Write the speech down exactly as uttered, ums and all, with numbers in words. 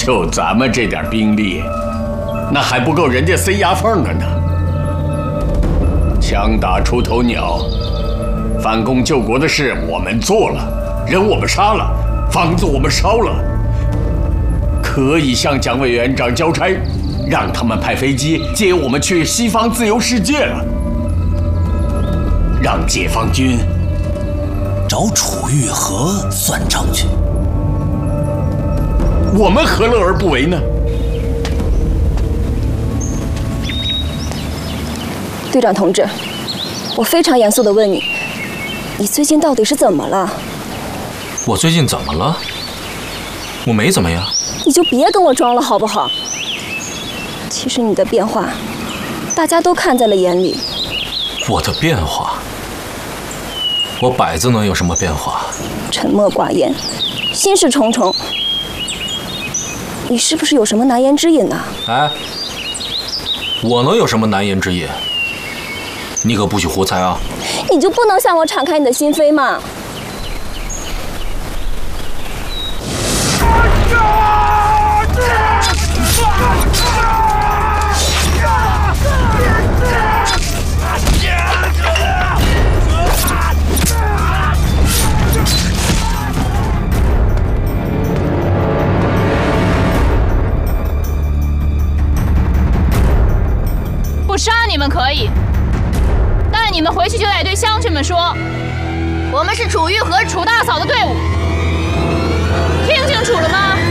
就咱们这点兵力，那还不够人家塞牙缝的呢。枪打出头鸟，反共救国的事我们做了，人我们杀了，房子我们烧了，可以向蒋委员长交差，让他们派飞机接我们去西方自由世界了，让解放军找楚玉和算账去。 我们何乐而不为呢？ 队长同志，我非常严肃地问你，你最近到底是怎么了？ 我最近怎么了？我没怎么呀。 你就别跟我装了好不好？其实你的变化，大家都看在了眼里。 我的变化？我摆子能有什么变化？ 沉默寡言，心事重重。你是不是有什么难言之隐呢？ 哎，我能有什么难言之隐？你可不许胡猜啊！ 你就不能向我敞开你的心扉吗？ 不杀你们可以，但你们回去就得对乡亲们说，我们是楚玉和楚大嫂的队伍，听清楚了吗？